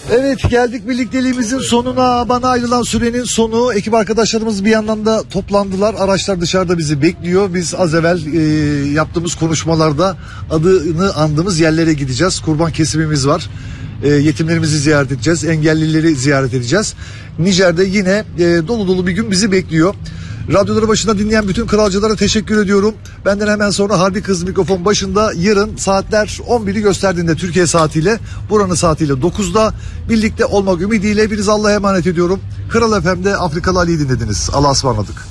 Evet, geldik birlikteliğimizin sonuna. Bana ayrılan sürenin sonu. Ekip arkadaşlarımız bir yandan da toplandılar. Araçlar dışarıda bizi bekliyor. Biz az evvel yaptığımız konuşmalarda adını andığımız yerlere gideceğiz. Kurban kesimimiz var. Yetimlerimizi ziyaret edeceğiz. Engellileri ziyaret edeceğiz. Nijer'de yine dolu dolu bir gün bizi bekliyor. Radyoları başında dinleyen bütün kralcılara teşekkür ediyorum. Benden hemen sonra Harbi Kız mikrofon başında, yarın saatler 11'i gösterdiğinde Türkiye saatiyle, buranın saatiyle 9'da birlikte olmak ümidiyle hepinizi Allah'a emanet ediyorum. Kral FM'de Afrikalı Ali'yi dinlediniz. Allah'a ısmarladık.